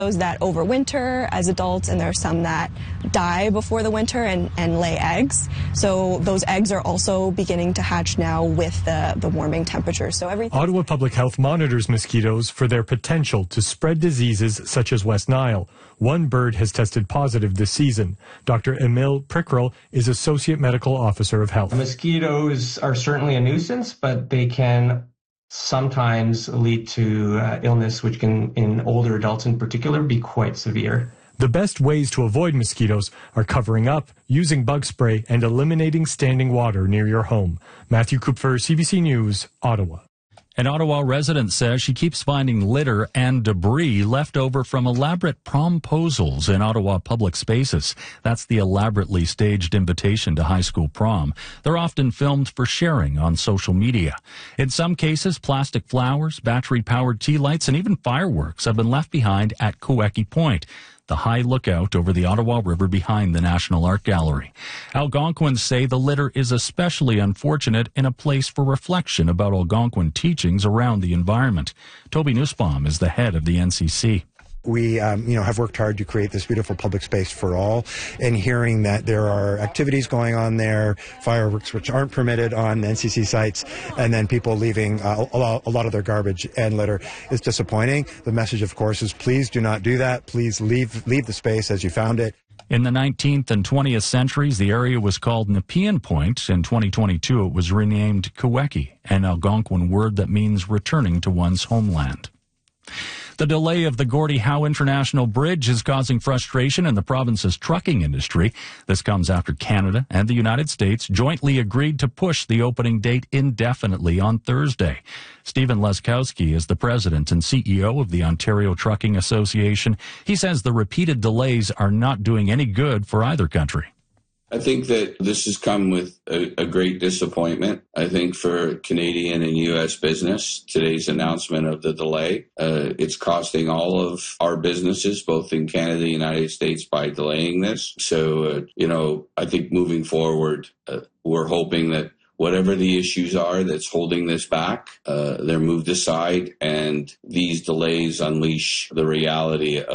Those that overwinter as adults, and there are some that die before the winter and lay eggs. So those eggs are also beginning to hatch now with the warming temperatures. So Ottawa Public Health monitors mosquitoes for their potential to spread diseases such as West Nile. One bird has tested positive this season. Dr. Emil Prickrell is Associate Medical Officer of Health. Mosquitoes are certainly a nuisance, but they can sometimes lead to illness, which can, in older adults in particular, be quite severe. The best ways to avoid mosquitoes are covering up, using bug spray, and eliminating standing water near your home. Matthew Kupfer, CBC News, Ottawa. An Ottawa resident says she keeps finding litter and debris left over from elaborate promposals in Ottawa public spaces. That's the elaborately staged invitation to high school prom. They're often filmed for sharing on social media. In some cases, plastic flowers, battery-powered tea lights, and even fireworks have been left behind at Kawecki Point, the high lookout over the Ottawa River behind the National Art Gallery. Algonquins say the litter is especially unfortunate in a place for reflection about Algonquin teachings around the environment. Toby Nussbaum is the head of the NCC. We, have worked hard to create this beautiful public space for all, and hearing that there are activities going on there, fireworks which aren't permitted on NCC sites, and then people leaving a lot of their garbage and litter is disappointing. The message, of course, is please do not do that. Please leave the space as you found it. In the 19th and 20th centuries, the area was called Nepean Point. In 2022, it was renamed Kawecki, an Algonquin word that means returning to one's homeland. The delay of the Gordie Howe International Bridge is causing frustration in the province's trucking industry. This comes after Canada and the United States jointly agreed to push the opening date indefinitely on Thursday. Stephen Leskowski is the president and CEO of the Ontario Trucking Association. He says the repeated delays are not doing any good for either country. I think that this has come with a great disappointment. I think for Canadian and U.S. business, today's announcement of the delay, it's costing all of our businesses, both in Canada and the United States, by delaying this. So, I think moving forward, we're hoping that whatever the issues are that's holding this back, they're moved aside, and these delays unleash the reality of